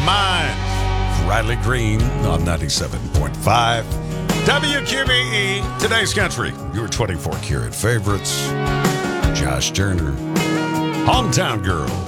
Mind. Riley Green on 97.5. WQBE, Today's Country. Your 24 karat favorites. Josh Turner. Hometown Girl.